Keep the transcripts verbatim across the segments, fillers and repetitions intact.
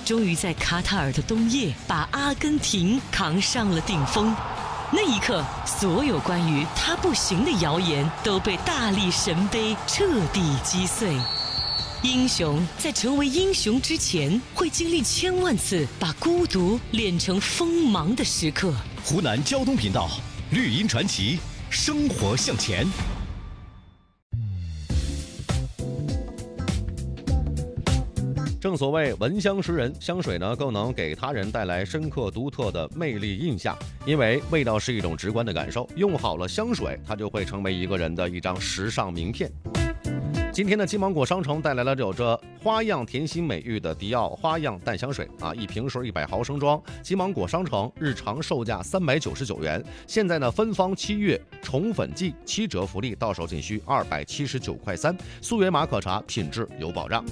终于在卡塔尔的冬夜把阿根廷扛上了顶峰。那一刻，所有关于他不行的谣言都被大力神杯彻底击碎。英雄在成为英雄之前，会经历千万次把孤独练成锋芒的时刻。 湖南交通频道，绿茵传奇，生活向前。正所谓闻香识人，香水呢更能给他人带来深刻独特的魅力印象，因为味道是一种直观的感受，用好了香水，它就会成为一个人的一张时尚名片。今天的金芒果商城带来了有着花样甜心美誉的迪奥花样淡香水啊，一瓶是一百毫升装，金芒果商城日常售价三百九十九元，现在呢分方七月宠粉季七折福利，到手仅需二百七十九块三，溯源码可查，品质有保障。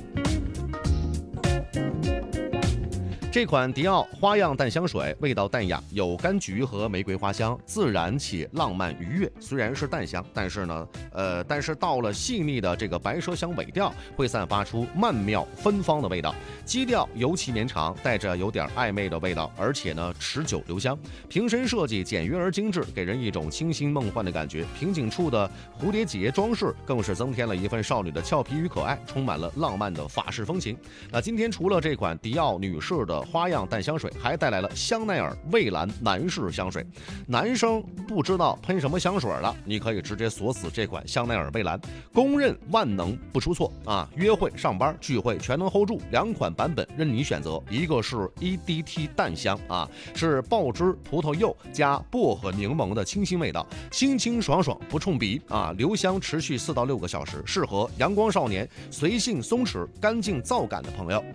这款迪奥花样淡香水味道淡雅，有柑橘和玫瑰花香，自然且浪漫愉悦。虽然是淡香，但是呢，呃，但是到了细腻的这个白麝香尾调，会散发出曼妙芬芳的味道。基调尤其绵长，带着有点暧昧的味道，而且呢持久留香。瓶身设计简约而精致，给人一种清新梦幻的感觉。瓶颈处的蝴蝶结装饰更是增添了一份少女的俏皮与可爱，充满了浪漫的法式风情。那今天除了这款迪奥女士的花样淡香水，还带来了香奈儿蔚蓝男士香水。男生不知道喷什么香水了，你可以直接锁死这款香奈儿蔚蓝，公认万能不出错啊！约会、上班、聚会全能 hold 住。两款版本任你选择，一个是 E D T 淡香啊，是爆汁葡萄柚加薄荷柠檬的清新味道，清清爽爽不冲鼻啊，留香持续四到六个小时，适合阳光少年、随性松弛、干净燥感的朋友。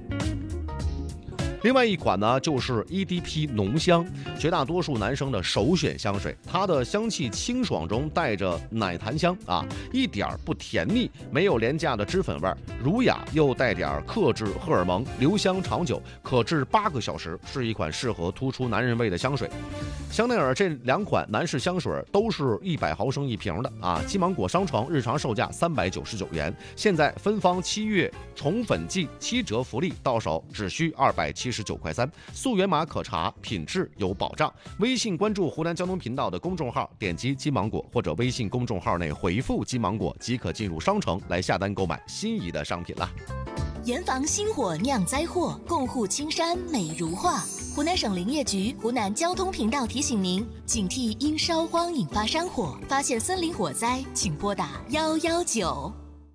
另外一款呢，就是 E D P 浓香，绝大多数男生的首选香水。它的香气清爽中带着奶檀香啊，一点不甜腻，没有廉价的脂粉味，儒雅又带点克制荷尔蒙，留香长久，可至八个小时，是一款适合突出男人味的香水。香奈儿这两款男士香水都是一百毫升一瓶的啊，金芒果商城日常售价三百九十九元，现在分方七月宠粉季七折福利，到手只需二百七十九块三，溯源码可查，品质有保障。微信关注湖南交通频道的公众号，点击金芒果或者微信公众号内回复金芒果即可进入商城来下单购买心仪的商品啦。 严防星火酿灾祸，共护青山美如画。湖南省林业局、湖南交通频道提醒您：警惕因烧荒引发山火，发现森林火灾，请拨打一一九。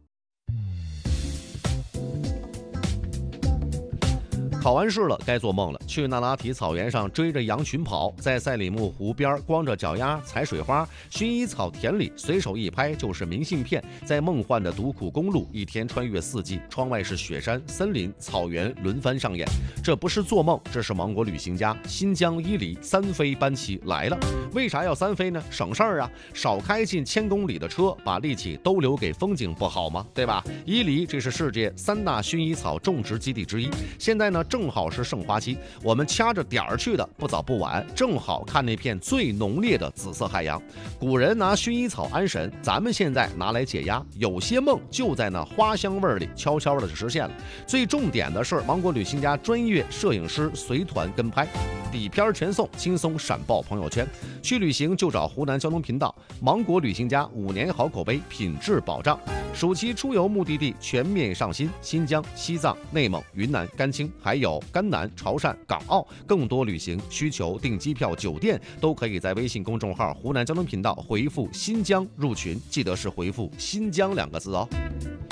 考完试了，该做梦了。去那拉提草原上追着羊群跑，在赛里木湖边光着脚丫采水花，薰衣草田里随手一拍就是明信片。在梦幻的独库公路，一天穿越四季，窗外是雪山、森林、草原轮番上演。这不是做梦，这是芒果旅行家新疆伊犁三飞班期来了。为啥要三飞呢？省事儿啊，少开近千公里的车，把力气都留给风景不好吗？对吧？伊犁这是世界三大薰衣草种植基地之一，现在呢正好是盛花期，我们掐着点儿去的，不早不晚，正好看那片最浓烈的紫色海洋。古人拿薰衣草安神，咱们现在拿来解压，有些梦就在那花香味里悄悄的实现了。最重点的是，芒果旅行家专业摄影师随团跟拍，底片全送，轻松闪爆朋友圈。去旅行就找湖南交通频道，芒果旅行家五年好口碑，品质保障。暑期出游目的地全面上新，新疆、西藏、内蒙、云南、甘青，还有甘南、潮汕、港澳。更多旅行需求、订机票、酒店都可以在微信公众号湖南交通频道回复新疆入群，记得是回复新疆两个字哦。